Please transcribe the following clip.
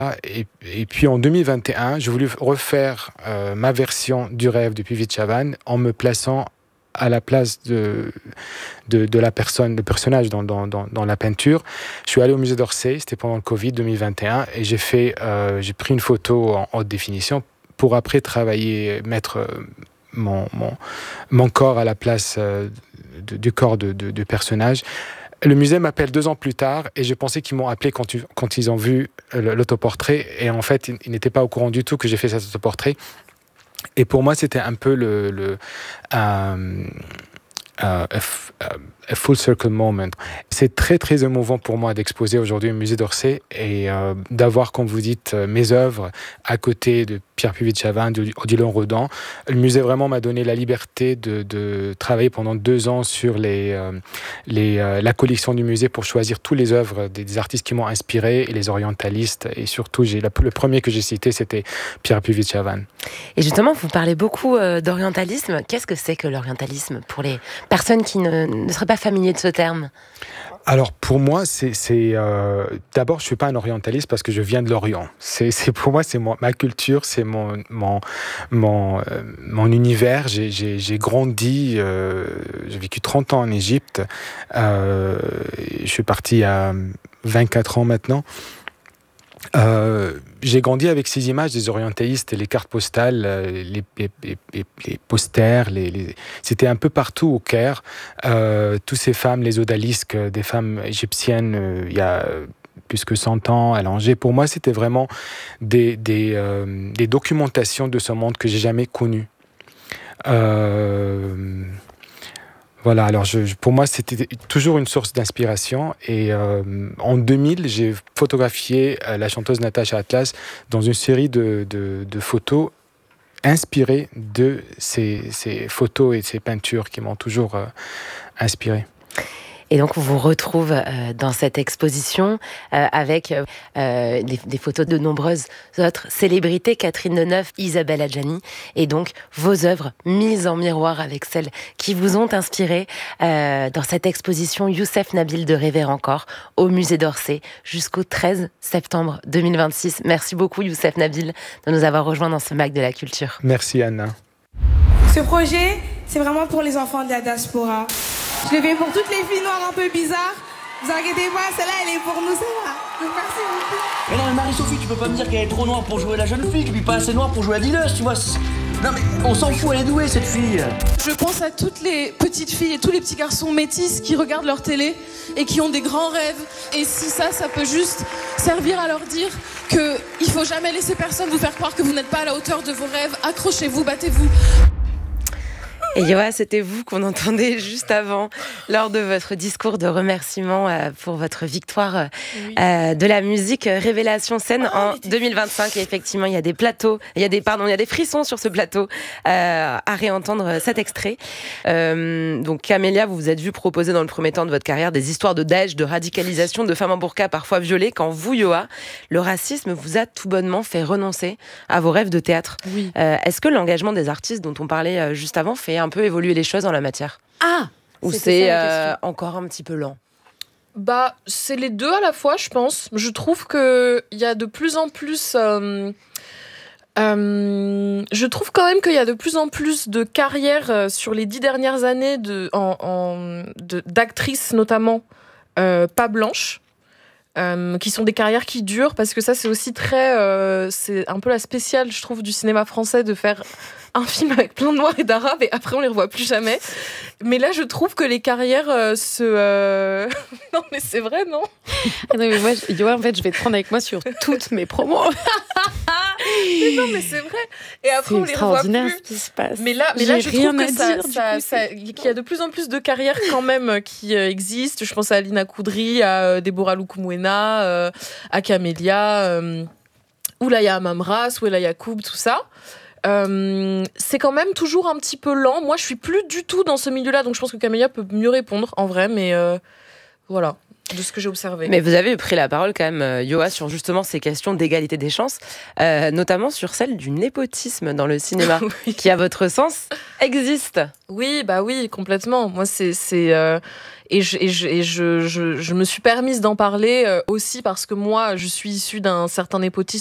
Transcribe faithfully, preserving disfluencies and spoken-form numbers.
Et, et puis en deux mille vingt et un, j'ai voulu refaire euh, ma version du rêve de Puvis de Chavannes en me plaçant à la place de, de, de la personne, le personnage dans, dans, dans, dans la peinture. Je suis allé au musée d'Orsay, c'était pendant le Covid deux mille vingt et un, et j'ai, fait, euh, j'ai pris une photo en haute définition pour après travailler, mettre euh, mon, mon, mon corps à la place euh, de, du corps de, de, de personnage. Le musée m'appelle deux ans plus tard et je pensais qu'ils m'ont appelé quand, tu, quand ils ont vu l'autoportrait, et en fait, ils, ils n'étaient pas au courant du tout que j'ai fait cet autoportrait. Et pour moi, c'était un peu le, le um, uh, a, a full circle moment. C'est très, très émouvant pour moi d'exposer aujourd'hui au musée d'Orsay et euh, d'avoir, comme vous dites, mes œuvres à côté de Pierre Puvis de Chavannes, d'Odilon Rodin. Le musée vraiment m'a donné la liberté de, de travailler pendant deux ans sur les, euh, les, euh, la collection du musée pour choisir toutes les œuvres des, des artistes qui m'ont inspiré et les orientalistes. Et surtout, j'ai, la, le premier que j'ai cité, c'était Pierre Puvis de Chavannes. Et justement, vous parlez beaucoup euh, d'orientalisme. Qu'est-ce que c'est que l'orientalisme pour les personnes qui ne, ne seraient pas familiers de ce terme? Alors pour moi, c'est, c'est euh, d'abord je suis pas un orientaliste parce que je viens de l'Orient. C'est, c'est pour moi c'est mon, ma culture, c'est mon mon mon, euh, mon univers. J'ai, j'ai, j'ai grandi, euh, j'ai vécu trente ans en Égypte. Euh, je suis parti à vingt-quatre ans maintenant. Euh, j'ai grandi avec ces images des orientalistes et les cartes postales, les, les, les, les, les posters, les, les... c'était un peu partout au Caire. Euh, toutes ces femmes, les odalisques, des femmes égyptiennes, euh, il y a plus que cent ans à Alger. Pour moi, c'était vraiment des, des, euh, des documentations de ce monde que j'ai jamais connu. Euh... Voilà, alors je, je, pour moi, c'était toujours une source d'inspiration. Et euh, en deux mille, j'ai photographié euh, la chanteuse Natacha Atlas dans une série de, de, de photos inspirées de ces, ces photos et ces peintures qui m'ont toujours euh, inspiré. Et donc, on vous retrouve euh, dans cette exposition euh, avec euh, des, des photos de nombreuses autres célébrités, Catherine Deneuve, Isabelle Adjani, et donc vos œuvres mises en miroir avec celles qui vous ont inspiré euh, dans cette exposition Youssef Nabil de Rêver encore au musée d'Orsay jusqu'au treize septembre deux mille vingt-six. Merci beaucoup Youssef Nabil de nous avoir rejoints dans ce Mac de la Culture. Merci Anna. Ce projet, c'est vraiment pour les enfants de la diaspora. Je le fais pour toutes les filles noires un peu bizarres. Ne vous inquiétez pas, celle-là, elle est pour nous, c'est là. Donc merci beaucoup. Mais non, mais Marie-Sophie, tu peux pas me dire qu'elle est trop noire pour jouer la jeune fille, et puis pas assez noire pour jouer la dealeuse, tu vois. Non mais on s'en fout, elle est douée, cette fille. Je pense à toutes les petites filles et tous les petits garçons métis qui regardent leur télé et qui ont des grands rêves. Et si ça, ça peut juste servir à leur dire qu'il faut jamais laisser personne vous faire croire que vous n'êtes pas à la hauteur de vos rêves. Accrochez-vous, battez-vous. Et Yoa, c'était vous qu'on entendait juste avant, lors de votre discours de remerciement euh, pour votre victoire euh, oui. euh, de la musique Révélation Scène oh, en deux mille vingt-cinq. Et effectivement, il y a des plateaux, il y a des, pardon, il y a des frissons sur ce plateau euh, à réentendre cet extrait. Euh, donc, Camélia, vous vous êtes vu proposer dans le premier temps de votre carrière des histoires de Daesh, de radicalisation, de femmes en burqa parfois violées, quand vous, Yoa, le racisme vous a tout bonnement fait renoncer à vos rêves de théâtre. Oui. Euh, est-ce que l'engagement des artistes dont on parlait juste avant fait un peu évoluer les choses en la matière? Ah, ou c'est euh, encore un petit peu lent? Bah, c'est les deux à la fois, je pense. Je trouve que il y a de plus en plus. Euh, euh, je trouve quand même qu'il y a de plus en plus de carrières euh, sur les dix dernières années de, en, en, de, d'actrices notamment euh, pas blanches. Euh, qui sont des carrières qui durent, parce que ça c'est aussi très euh, c'est un peu la spéciale, je trouve, du cinéma français, de faire un film avec plein de noirs et d'arabes et après on les revoit plus jamais. Mais là je trouve que les carrières euh, se euh... non mais c'est vrai, non? Ah non mais moi je... Yo, en fait je vais te prendre avec moi sur toutes mes promos. Mais non mais c'est vrai, et après c'est on les revoit plus. Ce qui se passe. Mais là, mais là je trouve que ça, dire, ça, coup, ça, qu'il y a de plus en plus de carrières quand même qui euh, existent. Je pense à Alina Koudry, à euh, Deborah Loukoumouena, euh, à Camélia, euh, Oulaya Mamras, Ouela Yacoub, tout ça. Euh, c'est quand même toujours un petit peu lent. Moi je suis plus du tout dans ce milieu-là, donc je pense que Camélia peut mieux répondre en vrai, mais euh, voilà. de ce que j'ai observé. Mais vous avez pris la parole quand même, Yoa, sur justement ces questions d'égalité des chances, euh, notamment sur celle du népotisme dans le cinéma, oui. qui, à votre sens, existe. Oui, bah oui, complètement. Moi, c'est... c'est euh... Et, je, et, je, et je, je, je me suis permise d'en parler euh, aussi parce que moi, je suis issue d'un certain népotisme